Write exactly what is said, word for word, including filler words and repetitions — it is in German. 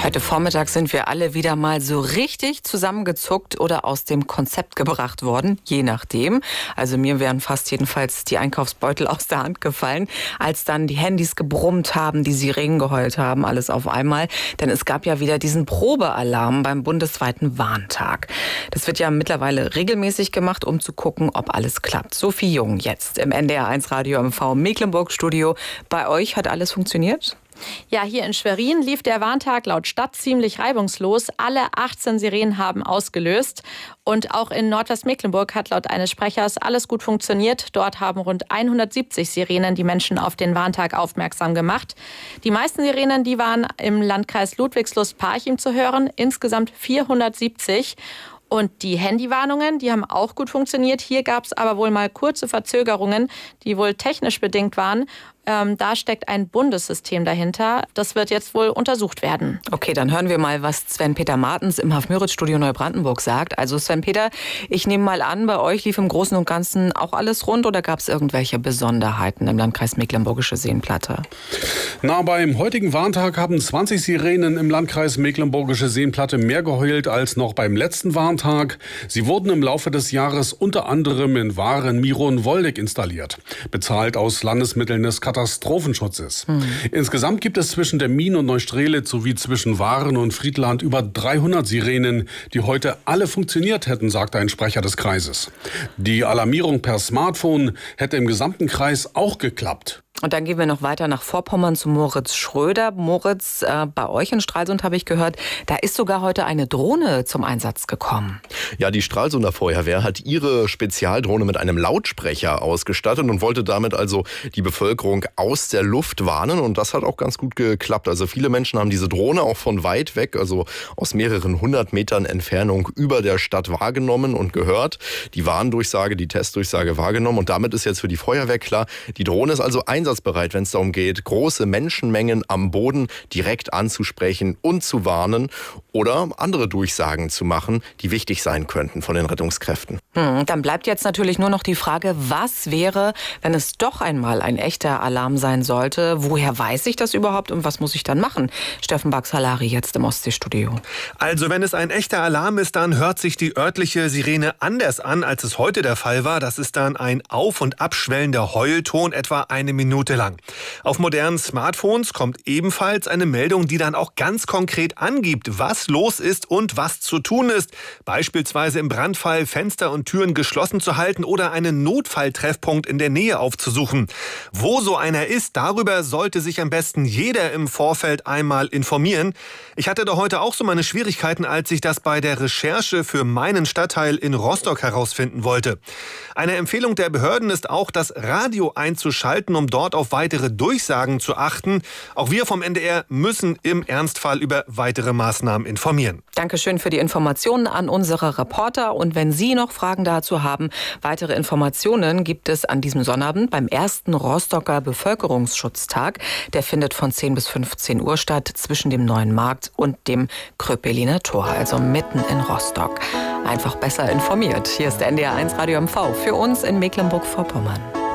Heute Vormittag sind wir alle wieder mal so richtig zusammengezuckt oder aus dem Konzept gebracht worden, je nachdem. Also mir wären fast jedenfalls die Einkaufsbeutel aus der Hand gefallen, als dann die Handys gebrummt haben, die Sirenen geheult haben, alles auf einmal. Denn es gab ja wieder diesen Probealarm beim bundesweiten Warntag. Das wird ja mittlerweile regelmäßig gemacht, um zu gucken, ob alles klappt. Sophie Jung jetzt im N D R eins Radio M V Mecklenburg-Studio. Bei euch hat alles funktioniert? Ja, hier in Schwerin lief der Warntag laut Stadt ziemlich reibungslos. Alle achtzehn Sirenen haben ausgelöst. Und auch in Nordwestmecklenburg hat laut eines Sprechers alles gut funktioniert. Dort haben rund hundertsiebzig Sirenen die Menschen auf den Warntag aufmerksam gemacht. Die meisten Sirenen, die waren im Landkreis Ludwigslust-Parchim zu hören, insgesamt vierhundertsiebzig. Und die Handywarnungen, die haben auch gut funktioniert. Hier gab es aber wohl mal kurze Verzögerungen, die wohl technisch bedingt waren. Ähm, da steckt ein Bundessystem dahinter. Das wird jetzt wohl untersucht werden. Okay, dann hören wir mal, was Sven-Peter Martens im Haf-Müritz-Studio Neubrandenburg sagt. Also Sven-Peter, ich nehme mal an, bei euch lief im Großen und Ganzen auch alles rund oder gab es irgendwelche Besonderheiten im Landkreis Mecklenburgische Seenplatte? Na, beim heutigen Warntag haben zwanzig Sirenen im Landkreis Mecklenburgische Seenplatte mehr geheult als noch beim letzten Warntag. Sie wurden im Laufe des Jahres unter anderem in Waren, Miro und Woldeck installiert, bezahlt aus Landesmitteln des Katastrophenschutzes. Hm. Insgesamt gibt es zwischen der Mien und Neustrelitz sowie zwischen Waren und Friedland über dreihundert Sirenen, die heute alle funktioniert hätten, sagte ein Sprecher des Kreises. Die Alarmierung per Smartphone hätte im gesamten Kreis auch geklappt. Und dann gehen wir noch weiter nach Vorpommern zu Moritz Schröder. Moritz, äh, bei euch in Stralsund habe ich gehört, da ist sogar heute eine Drohne zum Einsatz gekommen. Ja, die Stralsunder Feuerwehr hat ihre Spezialdrohne mit einem Lautsprecher ausgestattet und wollte damit also die Bevölkerung aus der Luft warnen. Und das hat auch ganz gut geklappt. Also viele Menschen haben diese Drohne auch von weit weg, also aus mehreren hundert Metern Entfernung über der Stadt wahrgenommen und gehört. Die Warndurchsage, die Testdurchsage wahrgenommen. Und damit ist jetzt für die Feuerwehr klar, die Drohne ist also einsatzbereit, wenn es darum geht, große Menschenmengen am Boden direkt anzusprechen und zu warnen oder andere Durchsagen zu machen, die wichtig sein könnten von den Rettungskräften. Hm, dann bleibt jetzt natürlich nur noch die Frage, was wäre, wenn es doch einmal ein echter Alarm sein sollte? Woher weiß ich das überhaupt und was muss ich dann machen? Steffen Baxalari jetzt im Ostseestudio. Also wenn es ein echter Alarm ist, dann hört sich die örtliche Sirene anders an, als es heute der Fall war. Das ist dann ein auf- und abschwellender Heulton, etwa eine Minute lang. Auf modernen Smartphones kommt ebenfalls eine Meldung, die dann auch ganz konkret angibt, was los ist und was zu tun ist. Beispielsweise im Brandfall Fenster und Türen geschlossen zu halten oder einen Notfalltreffpunkt in der Nähe aufzusuchen. Wo so einer ist, darüber sollte sich am besten jeder im Vorfeld einmal informieren. Ich hatte da heute auch so meine Schwierigkeiten, als ich das bei der Recherche für meinen Stadtteil in Rostock herausfinden wollte. Eine Empfehlung der Behörden ist auch, das Radio einzuschalten, um dort auf weitere Durchsagen zu achten. Auch wir vom N D R müssen im Ernstfall über weitere Maßnahmen informieren. Dankeschön für die Informationen an unsere Reporter. Und wenn Sie noch Fragen dazu haben, weitere Informationen gibt es an diesem Sonnabend beim ersten Rostocker Bevölkerungsschutztag. Der findet von zehn bis fünfzehn Uhr statt zwischen dem Neuen Markt und dem Kröpeliner Tor, also mitten in Rostock. Einfach besser informiert. Hier ist N D R eins Radio M V für uns in Mecklenburg-Vorpommern.